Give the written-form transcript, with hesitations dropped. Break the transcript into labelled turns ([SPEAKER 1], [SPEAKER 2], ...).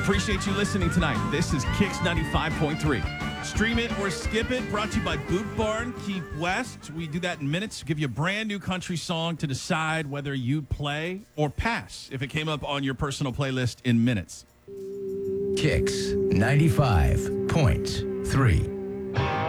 [SPEAKER 1] Appreciate you listening tonight. This is Kicks 95.3. Stream it or skip it. Brought to you by Boot Barn, Keith West. We do that in minutes. Give you a brand new country song to decide whether you play or pass if it came up on your personal playlist in minutes.
[SPEAKER 2] Kicks 95.3.